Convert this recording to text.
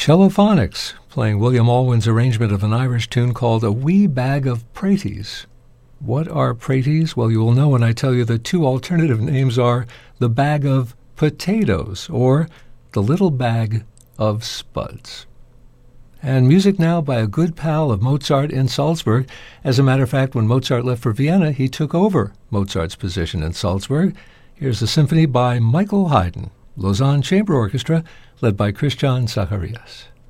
Cellophonics, playing William Alwyn's arrangement of an Irish tune called A Wee Bag of Praties. What are praties? Well, you will know when I tell you the two alternative names are the bag of potatoes or the little bag of spuds. And music now by a good pal of Mozart in Salzburg. As a matter of fact, when Mozart left for Vienna, he took over Mozart's position in Salzburg. Here's a symphony by Michael Haydn, Lausanne Chamber Orchestra, led by Christian Zacharias.